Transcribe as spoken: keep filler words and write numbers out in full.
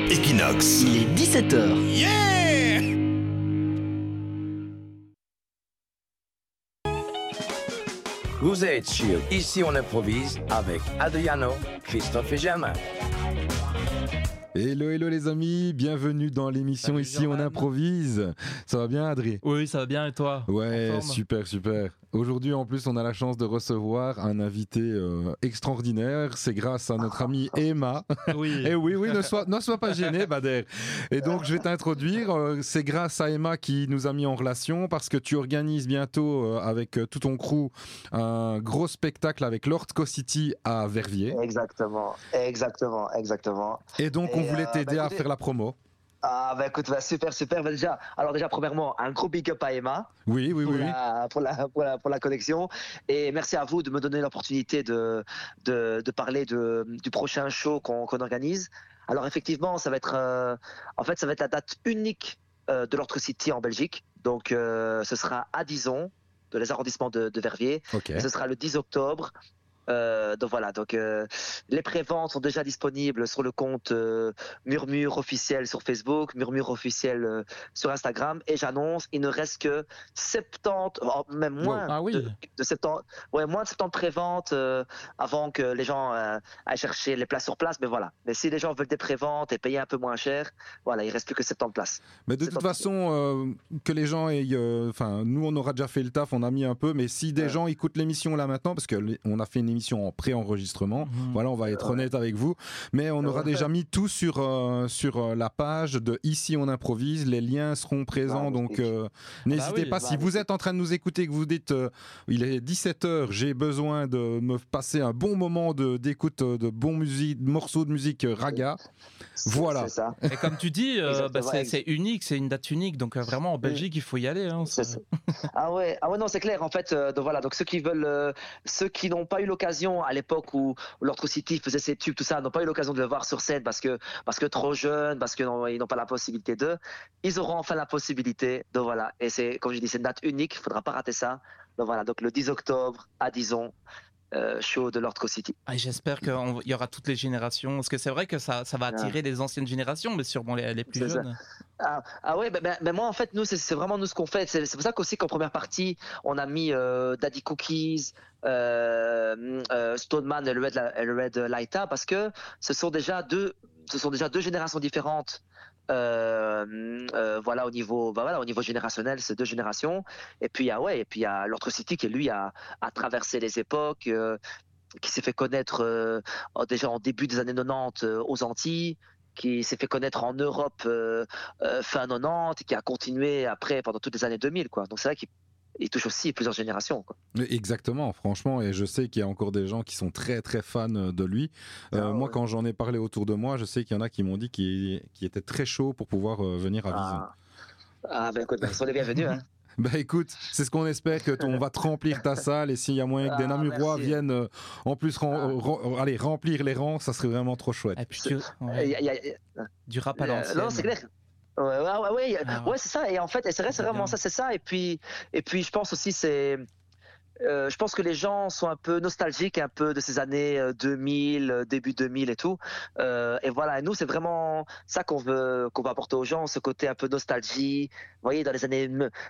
Equinox. Il est dix-sept heures. Yeah! Vous êtes sur Ici on improvise avec Adriano, Christophe et Germain. Hello, hello les amis, bienvenue dans l'émission Salut, Ici on Jordan. improvise. Ça va bien Adrien? Oui, ça va bien et toi? Ouais, En forme super, super. Aujourd'hui en plus on a la chance de recevoir un invité euh, extraordinaire. C'est grâce à notre amie Emma. Oui. Eh oui, oui, ne sois, ne sois pas gêné Bader. Et donc je vais t'introduire. Euh, C'est grâce à Emma qui nous a mis en relation parce que tu organises bientôt euh, avec euh, tout ton crew un gros spectacle avec Lordco City à Verviers. Exactement, exactement, exactement. Et donc on Et, voulait euh, t'aider bah, à écoutez- faire la promo. Ah bah écoute, bah, super, super. Bah, déjà, alors déjà premièrement, un gros big up à Emma Oui, oui, pour, oui. oui. la, pour, la, pour, la, pour la connexion. Et merci à vous de me donner l'opportunité de, de, de parler de, du prochain show qu'on qu'on organise. Alors effectivement, ça va être, euh, en fait, ça va être la date unique euh, de Lordco City en Belgique. Donc euh, ce sera à Dizon, de les arrondissements de, de Verviers. Ok. Et ce sera le dix octobre. Euh, donc voilà, donc euh, les préventes sont déjà disponibles sur le compte euh, Murmure officiel sur Facebook, Murmure officiel euh, sur Instagram, et j'annonce, il ne reste que soixante-dix, oh, même moins Ah oui. de, de soixante-dix, ouais, moins de soixante-dix préventes euh, avant que les gens euh, aillent chercher les places sur place. Mais voilà, mais si les gens veulent des préventes et payer un peu moins cher, voilà, il reste plus que soixante-dix places. Mais de C'est toute pas façon, euh, que les gens aient. Enfin, nous, on aura déjà fait le taf, on a mis un peu, mais si des Ouais. gens écoutent l'émission là maintenant, parce qu'on a fait une émission en pré-enregistrement, Mhm. voilà, on va être honnête avec vous, mais on aura Ouais. déjà mis tout sur, euh, sur euh, la page de Ici on improvise, les liens seront présents, donc Magnifique. euh, n'hésitez oui, pas, si vous êtes en train de nous écouter, que vous dites, euh, il est dix-sept heures, j'ai besoin de me passer un bon moment de- d'écoute de, bons musique, morceaux de musique euh, raga, C'est- Voilà. C'est ça. Et comme tu dis, euh, bah, Exactement, c'est ex- c'est unique, c'est une date unique. Donc euh, vraiment en Belgique, il faut y aller. Hein, C'est c'est- ça. Ah ouais, ah ouais, non, c'est clair. En fait, euh, donc voilà, donc ceux qui veulent, euh, ceux qui n'ont pas eu l'occasion à l'époque où, où Lordco City faisait ses tubes, tout ça, n'ont pas eu l'occasion de le voir sur scène parce que parce que trop jeunes, parce que non, ils n'ont pas la possibilité de, ils auront enfin la possibilité. Donc voilà, et c'est comme je dis, c'est une date unique, il faudra pas rater ça. Donc voilà, donc le dix octobre à Dizon, euh, show de Lordco City. Ah, et j'espère qu'il y aura toutes les générations. Parce que c'est vrai que ça, ça va attirer les anciennes générations, mais sûrement les, les plus C'est ça. jeunes. Ah, ah ouais, ben, ben, ben moi en fait nous c'est c'est vraiment nous ce qu'on fait. C'est c'est pour ça qu'aussi qu'en première partie on a mis euh, Daddy Cookies, euh, euh, Stoneman et le Red, et le Red Lighta parce que ce sont déjà deux, ce sont déjà deux générations différentes. Euh, euh, voilà au niveau, bah voilà au niveau générationnel, c'est deux générations. Et puis ah ouais, et puis il y a Lordco City qui lui a, a traversé les époques, euh, qui s'est fait connaître euh, en- déjà en début des années quatre-vingt-dix euh, aux Antilles, qui s'est fait connaître en Europe euh, euh, fin quatre-vingt-dix et qui a continué après pendant toutes les années deux mille, quoi. Donc c'est vrai qu'il il touche aussi plusieurs générations, quoi. Exactement, franchement, et je sais qu'il y a encore des gens qui sont très très fans de lui. Euh, Ah moi, ouais. quand j'en ai parlé autour de moi, je sais qu'il y en a qui m'ont dit qu'ils qu'ils étaient très chauds pour pouvoir euh, venir à Vison. Ah, ah ben écoute, ben, sois les bienvenus, hein. Bah écoute, c'est ce qu'on espère, que t- on va te remplir ta salle, et s'il y a moyen que des Ah, Namurois merci. viennent euh, en plus ren- Ah. ren- allez, remplir les rangs, ça serait vraiment trop chouette. Et puis C'est- tu- Il ouais, y a- il y a- du rap à Euh, l'ancienne. non, c'est clair. Ouais, ouais, ouais, ouais, Ah. ouais, c'est ça. Et en fait, et c'est vrai, c'est C'est vraiment bien. ça, c'est ça. Et puis, et puis, je pense aussi, c'est, euh, je pense que les gens sont un peu nostalgiques, un peu de ces années euh, deux mille, euh, début deux mille et tout. Euh, et voilà. Et nous, c'est vraiment ça qu'on veut, qu'on veut apporter aux gens, ce côté un peu nostalgie. Vous voyez, dans les années